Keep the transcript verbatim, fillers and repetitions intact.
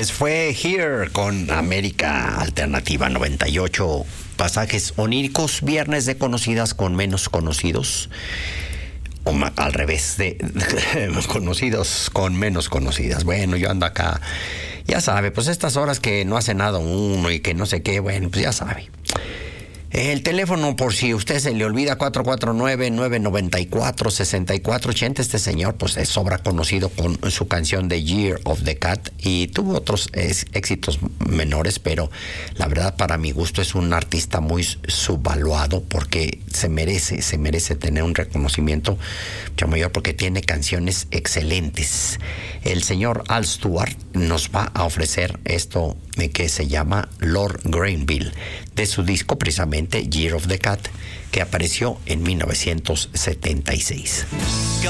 Es fue Here con América Alternativa noventa y ocho. Pasajes oníricos, viernes de conocidas con menos conocidos. O ma, al revés, de, de conocidos con menos conocidas. Bueno, yo ando acá, ya sabe, pues estas horas que no hace nada uno y que no sé qué, bueno, pues ya sabe. El teléfono, por si usted se le olvida, cuatro cuatro nueve, nueve nueve cuatro, seis cuatro ocho cero. Este señor, pues, es sobra conocido con su canción The Year of the Cat y tuvo otros es, éxitos menores, pero la verdad, para mi gusto, es un artista muy subvaluado porque se merece, se merece tener un reconocimiento mucho mayor porque tiene canciones excelentes. El señor Al Stewart nos va a ofrecer esto que se llama Lord Granville, de su disco precisamente Year of the Cat, que apareció en mil novecientos setenta y seis.